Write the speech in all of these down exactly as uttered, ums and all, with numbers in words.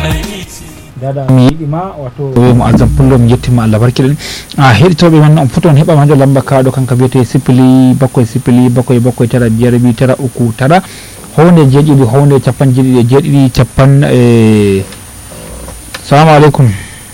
dada mi yiɗima wato mo azam pullo mi yettima Allah barkiɗen a heɗitoɓe man on foton heɓa manjo lamba kaɗo kanka biyete sipili bakkoye sipili bakkoye bakkoye tara biyar bi tara uku tara howde jeeɗiɗi howde capan jeeɗiɗi e jeeɗiɗi capan e salamu aleykum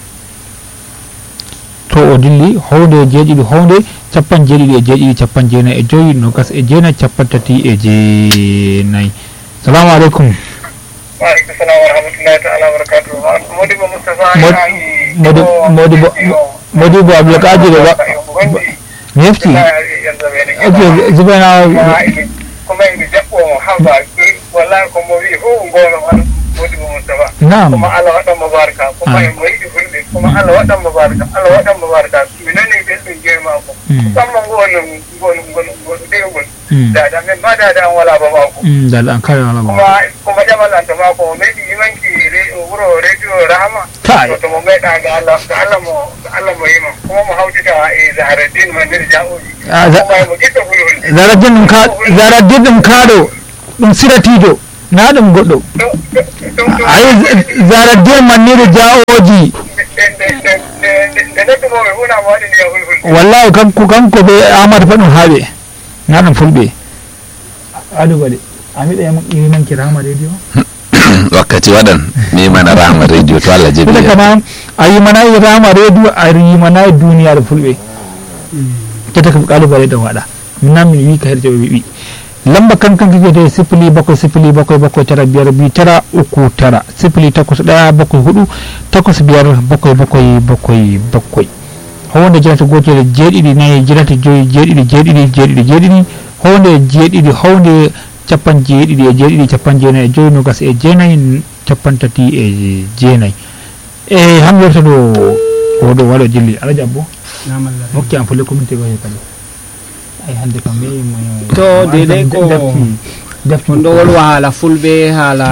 to o dilli howde jeeɗiɗi howde capan jeeɗiɗi e jeeɗiɗi capan jeenayi e joyi nogas e jeenayi capan tati e jeenayi salamu aleykum waaleykum salam wa rahmatullahi ta'ala wa barakatuh modibo Moustapha modi modibo modibo Abdoulkadir ba mi hefti ok zubana ko may mi jabbo hamba wallahi ko mo wi ho ngono man modibo Moustapha naam kuma Allah wadan mubaraka kuma mo yidi fulbe kuma Allah wadan mubaraka Allah wadan mubaraka mi nani be dum jema ko kuma ngolum ngolum ngolum degol da da men bada da wala ba ba ko da an kare wala ba kuma kuma jamalan ta ba ko me di manki re wuro radio rahama to mo me da ga Allah ga Allah mo Allah mo yima kuma mo hauti ta e Zaharaddin manir jaoji kuma mo gito fulul Zaharaddin ka Zaharaddin dum kado dum siratijo na dum goddo ay Zaharaddin manir jaoji wallahi kanko kanko be Ahmad fa dum habe na dum fulbe adu bade amida yam iman ki Rahma radio wakkati wadan mi mana Rahma radio to Allah jebi da kana ayi mana Rahma radio ayi mana duniya da fulbe kete kam kalu bare da wada nan mi wi ka herje bi lamba kan kan kike da sifili bakwai sifili bakwai bakwai tara biyar biyu tara uku tara sifili takwas daya bakwai hudu takwas biyar bakwai bakwai bakwai bakwai hawanda jata gote da jeɗiɗi nayi jirata joyi jeɗiɗi jeɗiɗi jeɗiɗi jeɗiɗi hawande jeɗiɗi hawande capan jeɗiɗi e jeɗiɗi capan jeenayi e joyi nogas e jeenayi capan tati e jeenayi e hamdorta ɗo oɗo waɗo jilli alaji abbo hokki am folle communauté go he kadi ay hande kam mi to dede ko on ɗo wolwa haala fulɓe haala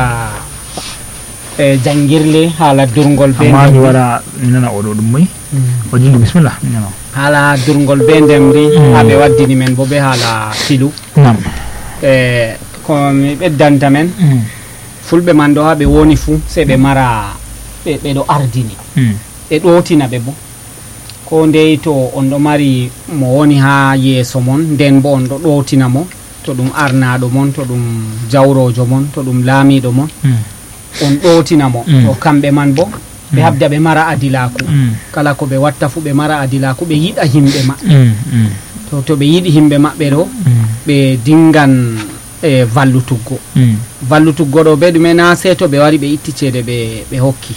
e jangirle haala durgol be amma mi wara nana oɗo ɗum moy o jilli bisimillah nana haala durgol be ndemri haɓe waddini men bo be haala filu nam e ko mi ɓeddanta men fulɓe man ɗo haɓe woni fuu se ɓe mara ɓeɗo ardini ɓe ɗotina ɓe bo ko ndey to on ɗo mari mo woni ha yeeso mon nden bo on ɗo ɗotina mo to ɗum arnaɗo mon to ɗum jawrojo mon to ɗum laamiɗo mon on ɗotina mo to kamɓe man bo ɓe habda ɓe mara adilaku kala ko ɓe watta fu ɓe mara adilaku ɓe yiɗa himɓe maɓɓe to to ɓe yiɗi himɓe maɓɓe ɗo ɓe dingan e vallutuggo vallutuggo ɗo ɓe ɗume na se to ɓe wari ɓe itti ceede ɓe ɓe hokki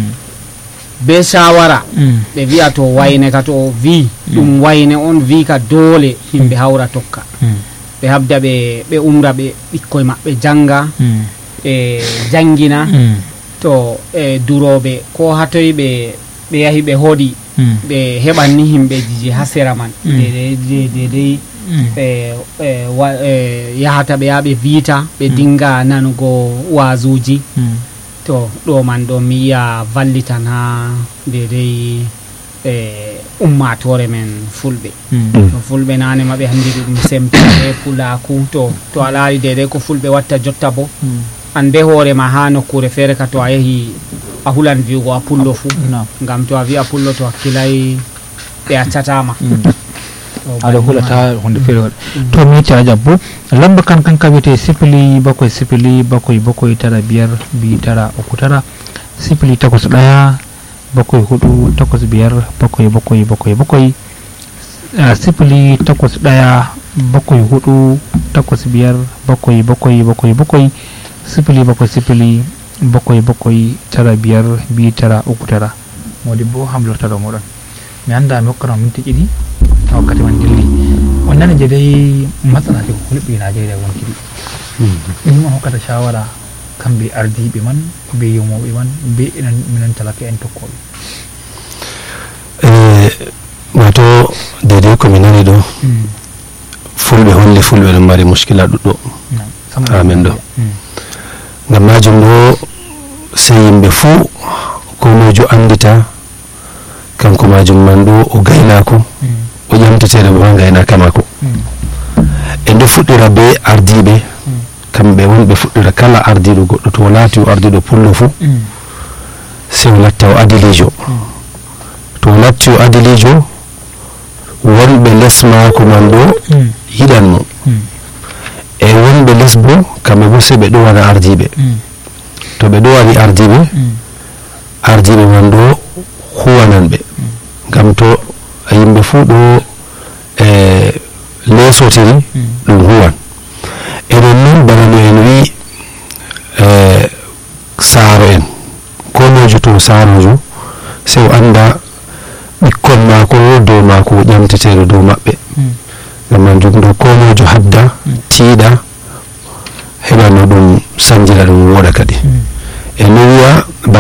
be shawara ɓe wi'a to wayne ka to vi ɗum wayne on vi ka doole himɓe hawra tokka ɓe habda ɓe ɓe umra ɓe ɓikkoye maɓɓe janga ɓe jangina to e duroɓe ko hatoy ɓe ɓe yahi ɓe hoɗi ɓe heɓanni himɓeji je ha sera man dedei ɓe yahata ɓe yaha ɓe viita ɓe dinga nanugo wazuji to ɗo man ɗo mi yiya vallitan ha dedei e ummatore men fulɓe to fulɓe nane ma ɓe handiri ɗum semtade pulaku to to a laari dedei ko fulɓe watta jotta bo an be hoorema ha nokkure feere ka to a yehi a hulan wi'ugo a pullo fuu ngam to a wi'a pullo to hakkilay ɓe accatama aɗa hulata hunde feere waɗa to mi yetti alaji abbo lamba kan kan kabite sifili bakwai sifili bakwai bakwai tara biyar biyu tara uku tara sifili takwas ɗaya bakwai hudu takwas biyar bakwai bakwai bakwai bakwai sifili takwas ɗaya bakwai hudu takwas biyar bakwai bakwai bakwai bakwai sifili bakwai sifili bakwai bakwai tara biyar biyu tara uku tara modibbo hamlorta ɗo moɗon mi anda mi hokkata minti ɗiɗi wakkati man dilli on nani je dai matsalaji ko hulɓe Najeriya wontiri ɗum on hokkata shawara kamɓe ardiɓe man be yomoɓe man be enen minen talaka en tokkoɓe wato daidai ko mi nani ɗo fulɓe holli fulɓe ɗon mari muskila ɗuɗɗo ha men ɗo ngam majum ɗo sey yimɓe fuu ko mojo andita kanko majum man ɗo o gaynako o ƴamtetere bo ha gaynaka mako en ɗo fuɗɗira be ardiɓe kamɓe wonɓe fuɗɗira kala ardiɗo goɗɗo to laati o ardiɗo pullo fuu sey o latta o adilijo to o latti o adilijo wonɓe les maako man ɗo yiɗan mo e wonɓe les bo kamɓe bo sey ɓe ɗowana ardiɓe to ɓe ɗowani ardiɓe ardiɓe man ɗo huwanan ɓe ngam to yimɓe fuu ɗo e lesotiri ɗum huwan eɗen noon bana no en wi e saaro en komojo to saarojo sey o anda ɓikkon maako dow maako ƴamteteɗo dow maɓɓe ngam manjum ɗo komojo hadda tiiɗa heɓa no ɗum sanjira ɗum woɗa kadi e no wiya